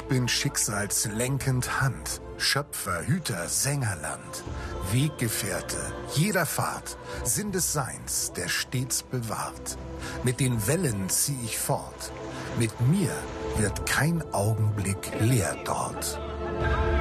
Ich bin schicksalslenkend Hand, Schöpfer, Hüter, Sängerland, Weggefährte jeder Fahrt, Sinn des Seins, der stets bewahrt. Mit den Wellen zieh ich fort, mit mir wird kein Augenblick leer dort.